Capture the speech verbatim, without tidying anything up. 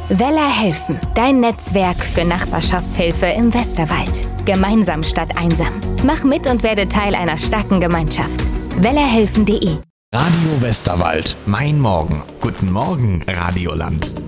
Weller helfen, dein Netzwerk für Nachbarschaftshilfe im Westerwald. Gemeinsam statt einsam. Mach mit und werde Teil einer starken Gemeinschaft. wellerhelfen punkt de Radio Westerwald, mein Morgen. Guten Morgen, Radioland.